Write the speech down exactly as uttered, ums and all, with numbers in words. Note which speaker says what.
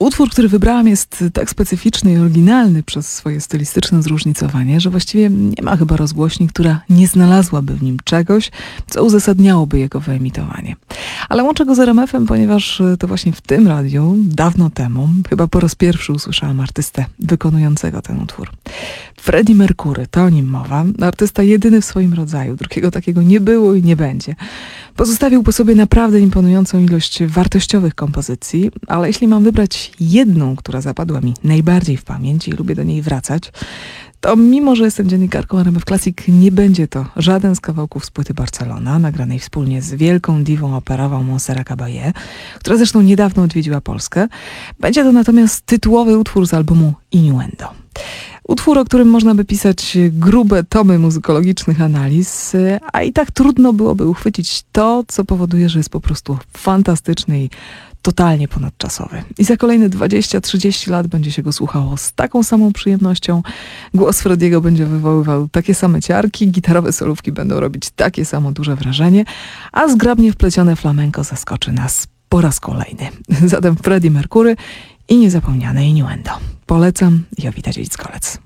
Speaker 1: Utwór, który wybrałam, jest tak specyficzny i oryginalny przez swoje stylistyczne zróżnicowanie, że właściwie nie ma chyba rozgłośni, która nie znalazłaby w nim czegoś, co uzasadniałoby jego wyemitowanie. Ale łączę go z R M F em, ponieważ to właśnie w tym radiu, dawno temu, chyba po raz pierwszy usłyszałam artystę wykonującego ten utwór. Freddie Mercury, to o nim mowa, artysta jedyny w swoim rodzaju, drugiego takiego nie było i nie będzie. Pozostawił po sobie naprawdę imponującą ilość wartościowych kompozycji, ale jeśli mam wybrać jedną, która zapadła mi najbardziej w pamięć i lubię do niej wracać, to mimo, że jestem dziennikarką R M F Classic, nie będzie to żaden z kawałków z płyty Barcelona, nagranej wspólnie z wielką diwą operową Montserrat Caballé, która zresztą niedawno odwiedziła Polskę. Będzie to natomiast tytułowy utwór z albumu Innuendo. Utwór, o którym można by pisać grube tomy muzykologicznych analiz, a i tak trudno byłoby uchwycić to, co powoduje, że jest po prostu fantastyczny i totalnie ponadczasowy. I za kolejne dwadzieścia trzydzieści lat będzie się go słuchało z taką samą przyjemnością. Głos Frediego będzie wywoływał takie same ciarki, gitarowe solówki będą robić takie samo duże wrażenie, a zgrabnie wplecione flamenco zaskoczy nas po raz kolejny. Zatem Freddie Mercury i niezapomniane Innuendo. Polecam. Jowita Dziedzicz-Kolec.